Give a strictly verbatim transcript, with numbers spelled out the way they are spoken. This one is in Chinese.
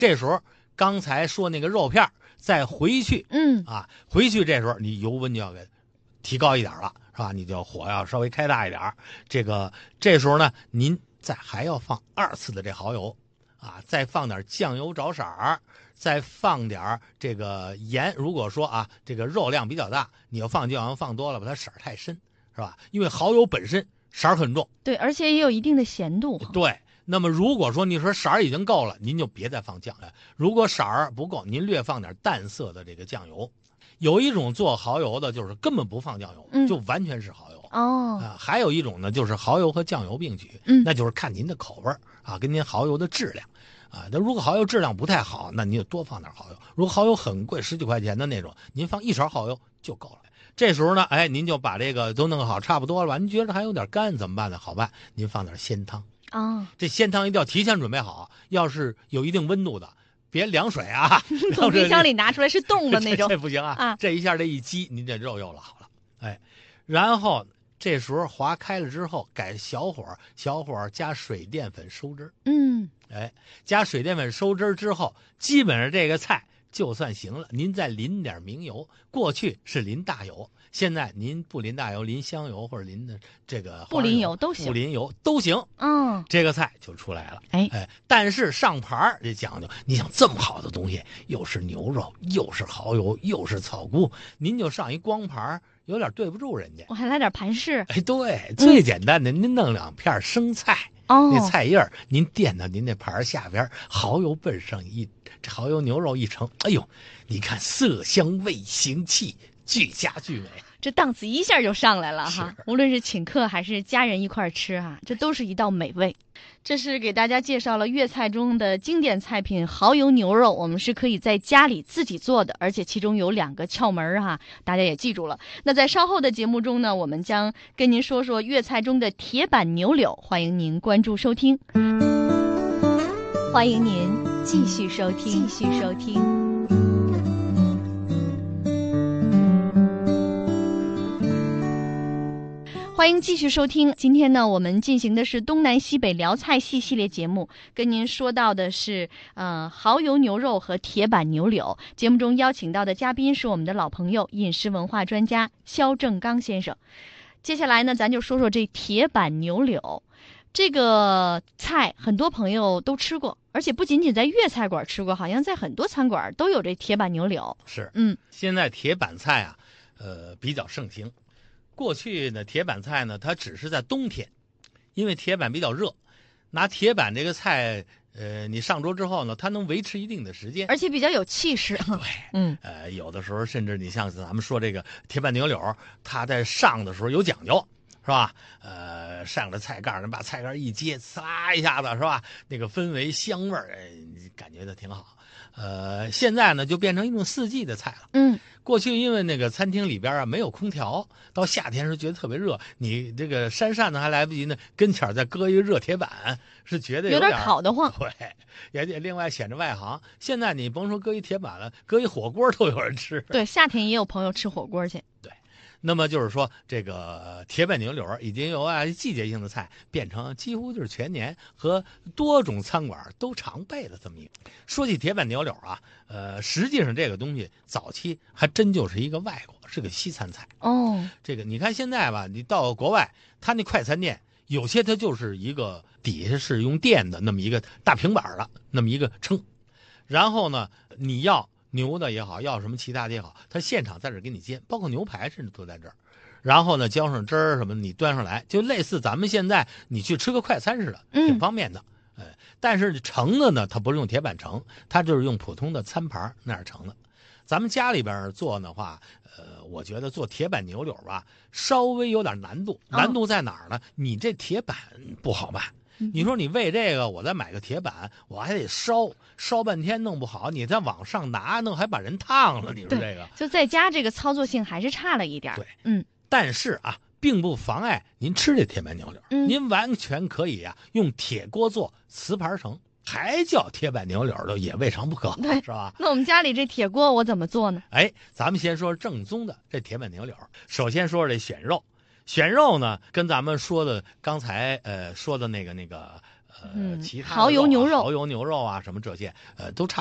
这时候刚才说那个肉片再回去， 嗯啊，回去这时候你油温就要给提高一点了，是吧？你就火要稍微开大一点。这个这时候呢，您再还要放二次的这蚝油，啊，再放点酱油找色儿，再放点这个盐。如果说啊这个肉量比较大，你要放酱油放多了，把它色儿太深，是吧？因为蚝油本身色儿很重， 对，而且也有一定的咸度。 对。那么如果说你说色儿已经够了，您就别再放酱了。如果色儿不够，您略放点淡色的这个酱油。有一种做蚝油的，就是根本不放酱油， 嗯、 就完全是蚝油。 哦、 啊，还有一种呢，就是蚝油和酱油并举， 嗯， 那就是看您的口味啊，跟您蚝油的质量啊。那如果蚝油质量不太好，那您就多放点蚝油。如果蚝油很贵，十几块钱的那种，您放一勺蚝油就够了。这时候呢，哎，您就把这个都弄好，差不多了吧？您觉得还有点干怎么办呢？好办，您放点鲜汤啊、哦， 这鲜汤一定要提前准备好，要是有一定温度的。别凉水啊！ 从冰箱里拿出来是冻的那种， 这, 这不行啊！啊这一下这一激，您这肉又老了，哎，然后这时候划开了之后，改小火，小火加水淀粉收汁。 嗯， 哎，加水淀粉收汁之后，基本上这个菜就算行了。您再淋点明油，过去是淋大油，现在您不淋大油，淋香油或者淋的这个不淋油都行， 不淋油都行。 嗯， 这个菜就出来了。 哎哎，但是上盘这讲究，你想这么好的东西，又是牛肉，又是蚝油，又是草菇，您就上一光盘，有点对不住人家。 我还来点盘饰。 哎，对，最简单的，嗯、您弄两片生菜。 哦， 那菜叶您垫到您那盘下边，蚝油奔上一，这蚝油牛肉一盛，哎呦，你看色香味形气俱佳俱美， 这档次一下就上来了哈。无论是请客还是家人一块吃哈，这都是一道美味。这是给大家介绍了粤菜中的经典菜品蚝油牛肉，我们是可以在家里自己做的，而且其中有两个窍门哈，大家也记住了。那在稍后的节目中呢，我们将跟您说说粤菜中的铁板牛柳，欢迎您关注收听。欢迎您继续收听，继续收听。欢迎继续收听，今天呢，我们进行的是东南西北辽菜系系列节目，跟您说到的是呃蚝油牛肉和铁板牛柳。节目中邀请到的嘉宾是我们的老朋友，饮食文化专家肖正刚先生。接下来呢，咱就说说这铁板牛柳这个菜，很多朋友都吃过，而且不仅仅在粤菜馆吃过，好像在很多餐馆都有这铁板牛柳。 是， 嗯， 现在铁板菜啊，呃，比较盛行。过去呢，铁板菜呢，它只是在冬天，因为铁板比较热，拿铁板这个菜，呃，你上桌之后呢，它能维持一定的时间， 而且比较有气势。 对， 嗯， 呃，有的时候甚至你像咱们说这个铁板牛柳，它在上的时候有讲究，是吧？呃，上了菜盖，人把菜盖一接，呲啦一下子，是吧？那个氛围香味儿，感觉的挺好。呃，现在呢就变成一种四季的菜了。 嗯， 过去因为那个餐厅里边啊没有空调，到夏天时觉得特别热，你这个扇扇子还来不及呢，跟前再搁一个热铁板，是觉得有点点烤得慌。 对，也得另外显着外行。现在你甭说搁一铁板了，搁一火锅都有人吃。 对，夏天也有朋友吃火锅去。 对。那么就是说，这个铁板牛柳已经由啊季节性的菜变成几乎就是全年和多种餐馆都常备的这么一个。说起铁板牛柳啊，呃，实际上这个东西早期还真就是一个外国，是个西餐菜。 哦， 这个你看现在吧，你到国外，他那快餐店有些它就是一个底下是用电的那么一个大平板了，那么一个撑，然后呢，你要。牛的也好，要什么其他的也好，他现场在这给你煎，包括牛排甚至都在这儿。然后呢，浇上汁儿什么，你端上来，就类似咱们现在你去吃个快餐似的，挺方便的。嗯、哎，但是盛的呢，它不是用铁板盛，它就是用普通的餐盘那样盛的。咱们家里边做的话，呃，我觉得做铁板牛柳吧，稍微有点难度。难度在哪儿呢？哦、你这铁板不好办。你说你为这个我再买个铁板，我还得烧烧半天弄不好，你再往上拿弄还把人烫了，你说这个就在家这个操作性还是差了一点。 对， 嗯， 但是啊，并不妨碍您吃这铁板牛柳， 嗯、 您完全可以啊用铁锅做，瓷盘盛，还叫铁板牛柳的也未尝不可， 对， 是吧？ 那我们家里这铁锅我怎么做呢？ 哎，咱们先说正宗的这铁板牛柳，首先说这选肉。选肉呢，跟咱们说的刚才呃说的那个那个呃嗯其他的蚝油牛肉蚝油牛肉啊什么这些，呃，都差。